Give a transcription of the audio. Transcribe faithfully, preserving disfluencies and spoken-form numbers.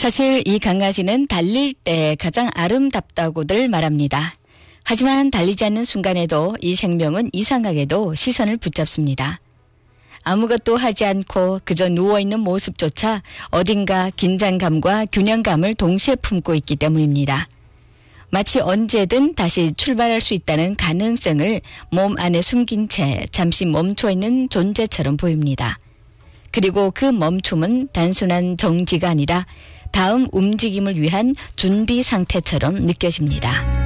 사실 이 강아지는 달릴 때 가장 아름답다고들 말합니다. 하지만 달리지 않는 순간에도 이 생명은 이상하게도 시선을 붙잡습니다. 아무것도 하지 않고 그저 누워있는 모습조차 어딘가 긴장감과 균형감을 동시에 품고 있기 때문입니다. 마치 언제든 다시 출발할 수 있다는 가능성을 몸 안에 숨긴 채 잠시 멈춰 있는 존재처럼 보입니다. 그리고 그 멈춤은 단순한 정지가 아니라 다음 움직임을 위한 준비 상태처럼 느껴집니다.